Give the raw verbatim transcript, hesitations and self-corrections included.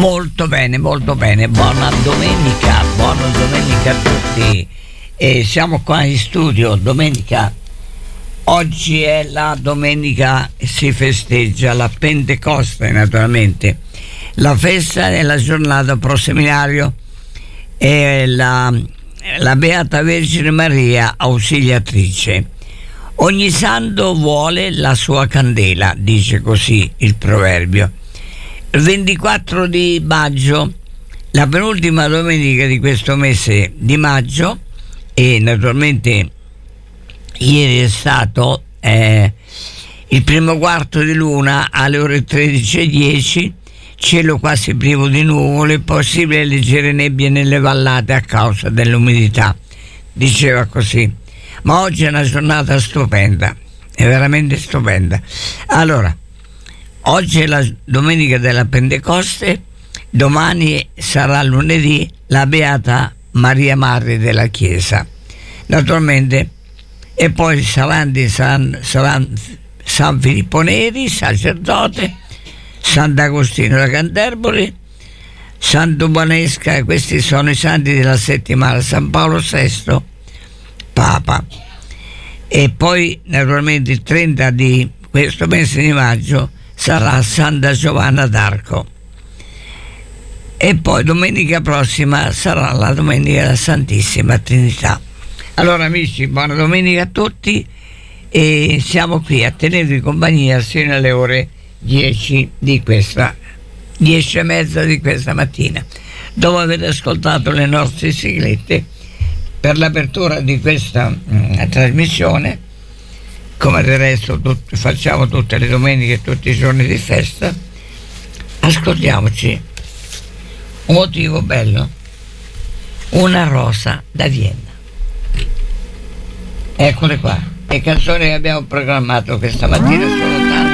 Molto bene, molto bene. Buona domenica, buona domenica a tutti. E siamo qua in studio domenica. Oggi è la domenica, si festeggia la Pentecoste, naturalmente. La festa è la giornata pro seminario e la, la Beata Vergine Maria Ausiliatrice. Ogni santo vuole la sua candela, dice così il proverbio. Il ventiquattro di maggio, la penultima domenica di questo mese di maggio, e naturalmente ieri è stato eh, il primo quarto di luna alle ore tredici e dieci, cielo quasi privo di nuvole, possibile leggere nebbie nelle vallate a causa dell'umidità, diceva così. Ma oggi è una giornata stupenda, è veramente stupenda. Allora, oggi è la domenica della Pentecoste, domani sarà lunedì la Beata Maria Madre della Chiesa, naturalmente, e poi saranno San, San, San Filippo Neri, sacerdote, Sant'Agostino da Canterbury, Santo Bonesca, questi sono i santi della settimana, San Paolo sesto, Papa. E poi naturalmente il trenta di questo mese di maggio sarà Santa Giovanna d'Arco, e poi domenica prossima sarà la domenica della Santissima Trinità. Allora amici, buona domenica a tutti, e siamo qui a tenervi compagnia sino alle ore dieci di questa dieci e mezza di questa mattina, dopo aver ascoltato le nostre siglette per l'apertura di questa mh, trasmissione, come del resto tut- facciamo tutte le domeniche e tutti i giorni di festa. Ascoltiamoci un motivo bello, Una rosa da Vienna. Eccole qua, le canzoni che abbiamo programmato questa mattina sono